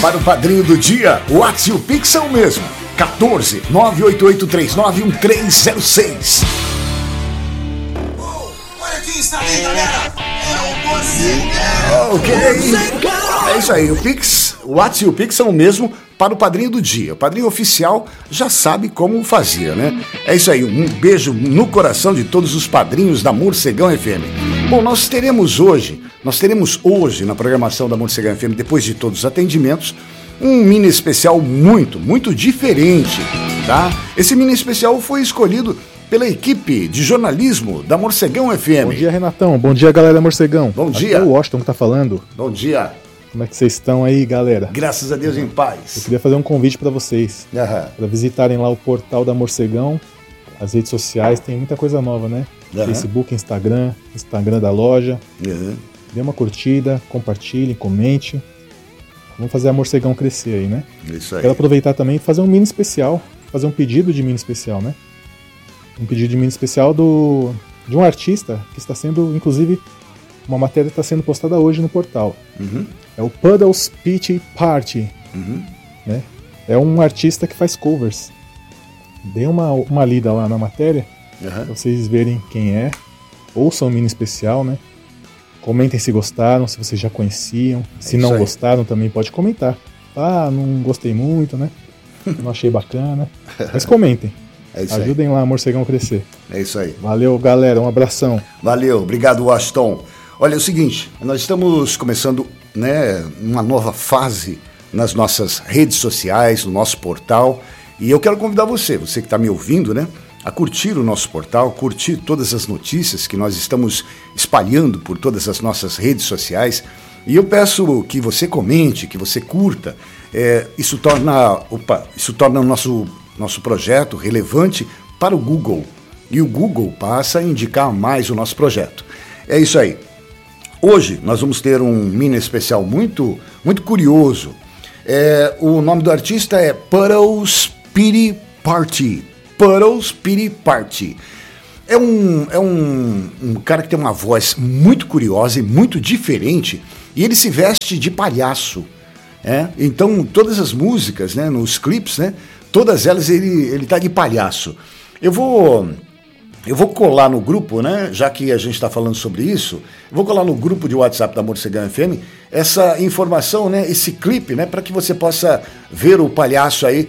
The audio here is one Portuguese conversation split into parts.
Para o padrinho do dia, o WhatsApp e o Pix são o mesmo. 14 988391306. Olha quem está aí, galera! É o Morcegão! Ok. É isso aí, o Pix, o WhatsApp e o Pix são o mesmo para o padrinho do dia. O padrinho oficial já sabe como fazia, né? É isso aí, um beijo no coração de todos os padrinhos da Morcegão FM. Bom, nós teremos hoje na programação da Morcegão FM, depois de todos os atendimentos, um mini especial muito diferente, tá? Esse mini especial foi escolhido pela equipe de jornalismo da Morcegão FM. Bom dia, Renatão. Bom dia, galera da Morcegão. Bom dia. Aqui é o Washington que tá falando. Bom dia. Como é que vocês estão aí, galera? Graças a Deus em Eu paz. queria fazer um convite para vocês, para visitarem lá o portal da Morcegão, as redes sociais, tem muita coisa nova, né? Facebook, Instagram da loja. Dê uma curtida, compartilhem, comente. Vamos fazer a Morcegão crescer aí, né? Isso aí. Quero aproveitar também e fazer um mini especial, fazer um pedido de mini especial, né? Um pedido de mini especial de um artista que está sendo, inclusive, uma matéria está sendo postada hoje no portal. É o Puddles Pity Party. Né? É um artista que faz covers. Dê uma lida lá na matéria, para vocês verem quem é. Ouçam o mini especial, né? Comentem se gostaram, se vocês já conheciam. Se não gostaram, também pode comentar. Ah, não gostei muito, né? Não achei bacana. Mas comentem. Ajudem lá a Morcegão a crescer. É isso aí. Valeu, galera. Um abração. Valeu. Obrigado, Washington. Olha, é o seguinte, nós estamos começando, né, uma nova fase nas nossas redes sociais, no nosso portal, e eu quero convidar você que está me ouvindo, né, a curtir o nosso portal, curtir todas as notícias que nós estamos espalhando por todas as nossas redes sociais, e eu peço que você comente, que você curta. Isso torna o nosso projeto relevante para o Google, e o Google passa a indicar mais o nosso projeto. É isso aí. Hoje nós vamos ter um mini especial muito curioso. O nome do artista é Puddles Pity Party. Puddles Pity Party. É um cara que tem uma voz muito curiosa e muito diferente, e ele se veste de palhaço. Então todas as músicas, né, nos clipes, né, todas elas ele tá de palhaço. Eu vou colar no grupo, né? Já que a gente está falando sobre isso, eu vou colar no grupo de WhatsApp da Morcegão FM essa informação, né? Esse clipe, né? Para que você possa ver o palhaço aí.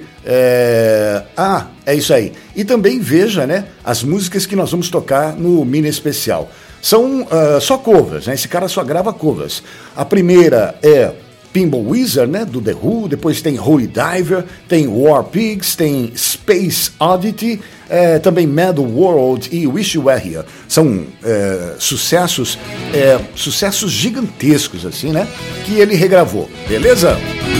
É isso aí. E também veja, né? As músicas que nós vamos tocar no mini especial. São só covers, né? Esse cara só grava covers. A primeira é Pinball Wizard, né, do The Who, depois tem Holy Diver, tem War Pigs, tem Space Oddity, também Mad World e Wish You Were Here. São sucessos gigantescos, assim, né, que ele regravou, beleza?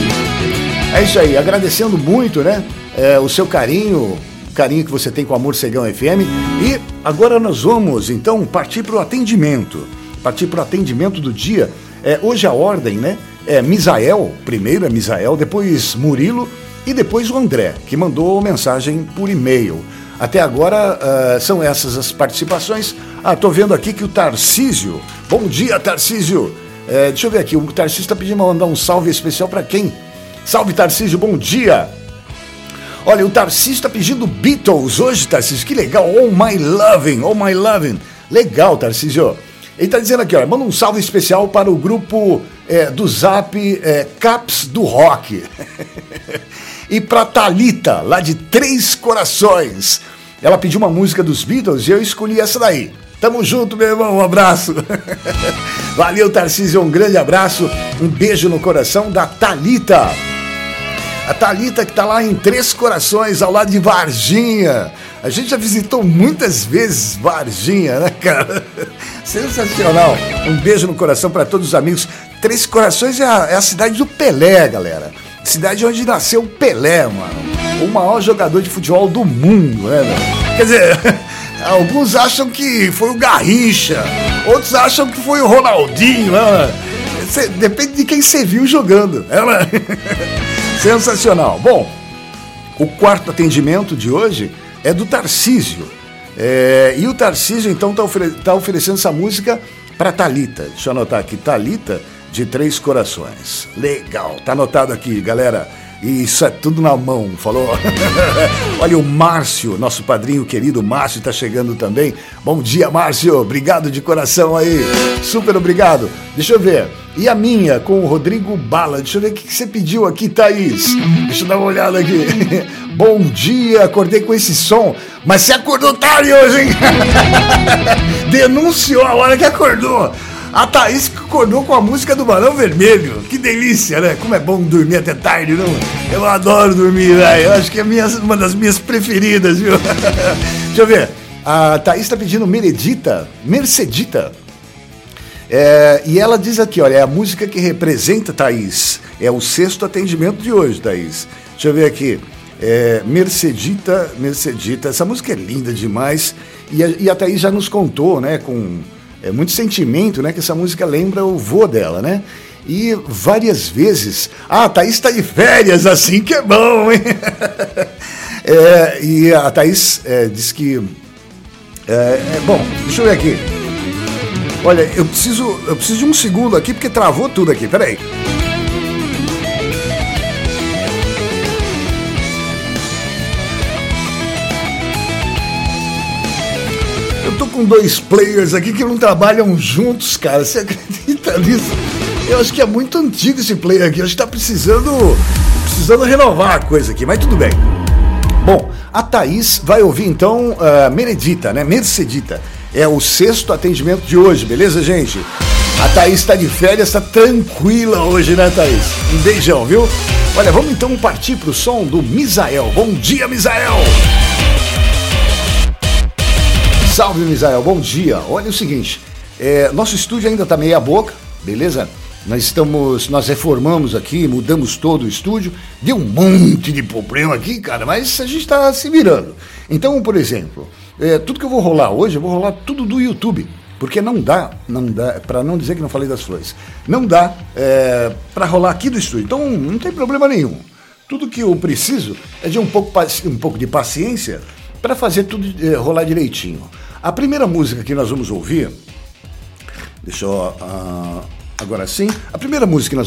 É isso aí, agradecendo muito, né, o seu carinho que você tem com a Morcegão FM, e agora nós vamos, então, partir para o atendimento do dia. Hoje a ordem, né, Misael, primeiro é Misael, depois Murilo e depois o André, que mandou mensagem por e-mail. Até agora são essas as participações. Tô vendo aqui que o Tarcísio, bom dia, Tarcísio. Deixa eu ver aqui, o Tarcísio está pedindo para mandar um salve especial para quem? Salve, Tarcísio, bom dia. Olha, o Tarcísio está pedindo Beatles hoje, Tarcísio, que legal, Oh My Lovin'. Legal, Tarcísio. Ele está dizendo aqui, olha, manda um salve especial para o grupo do Zap Caps do Rock. E para Thalita, lá de Três Corações. Ela pediu uma música dos Beatles e eu escolhi essa daí. Tamo junto, meu irmão, um abraço. Valeu, Tarcísio, um grande abraço, um beijo no coração da Thalita. A Thalita que está lá em Três Corações, ao lado de Varginha. A gente já visitou muitas vezes Varginha, né, cara? Sensacional. Um beijo no coração para todos os amigos. Três Corações é a cidade do Pelé, galera. Cidade onde nasceu o Pelé, mano. O maior jogador de futebol do mundo, né, velho? Quer dizer, alguns acham que foi o Garrincha, outros acham que foi o Ronaldinho, né? Depende de quem você viu jogando, né? Sensacional. Bom, o quarto atendimento de hoje é do Tarcísio. E o Tarcísio, então, tá oferecendo essa música para Thalita. Deixa eu anotar aqui, Thalita, de Três Corações. Legal, tá anotado aqui, galera. Isso é tudo na mão, falou? Olha, o Márcio, nosso padrinho querido Márcio, tá chegando também. Bom dia, Márcio, obrigado de coração aí, super obrigado. Deixa eu ver, e a minha com o Rodrigo Bala, deixa eu ver o que você pediu aqui, Thaís. Deixa eu dar uma olhada aqui. Bom dia, acordei com esse som, mas você acordou tarde hoje, hein? Denunciou a hora que acordou. A Thaís acordou com a música do Barão Vermelho. Que delícia, né? Como é bom dormir até tarde, não? Eu adoro dormir, velho. Eu acho que é uma das minhas preferidas, viu? Deixa eu ver. A Thaís está pedindo Mercedita. E ela diz aqui, olha, é a música que representa, Thaís. É o 6º atendimento de hoje, Thaís. Deixa eu ver aqui. Mercedita. Essa música é linda demais. E a Thaís já nos contou, né, com muito sentimento, né, que essa música lembra o vô dela, né? E várias vezes... a Thaís está de férias, assim que é bom, hein? E a Thaís diz que... bom, deixa eu ver aqui. Olha, eu preciso de um segundo aqui, porque travou tudo aqui, peraí. Eu tô com 2 players aqui que não trabalham juntos, cara. Você acredita nisso? Eu acho que é muito antigo esse player aqui. Eu acho que tá precisando renovar a coisa aqui, mas tudo bem. Bom, a Thaís vai ouvir então Mercedita, né? Mercedita. É o 6º atendimento de hoje, beleza, gente? A Thaís tá de férias, tá tranquila hoje, né, Thaís? Um beijão, viu? Olha, vamos então partir pro som do Misael. Bom dia, Misael! Salve, Misael, bom dia. Olha o seguinte, nosso estúdio ainda tá meia boca, beleza? Nós reformamos aqui, mudamos todo o estúdio, deu um monte de problema aqui, cara, mas a gente tá se virando. Então, por exemplo, tudo que eu vou rolar hoje, eu vou rolar tudo do YouTube, porque não dá, para não dizer que não falei das flores, não dá para rolar aqui do estúdio, então não tem problema nenhum. Tudo que eu preciso é de um pouco de paciência para fazer tudo rolar direitinho. A primeira música que nós vamos ouvir, deixa eu... agora sim, a primeira música que nós